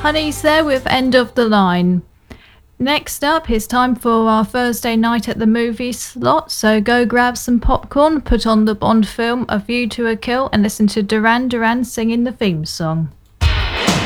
Honey's there with End of the Line. Next up, it's time for our Thursday night at the movies slot, so go grab some popcorn, put on the Bond film A View to a Kill, and listen to Duran Duran singing the theme song.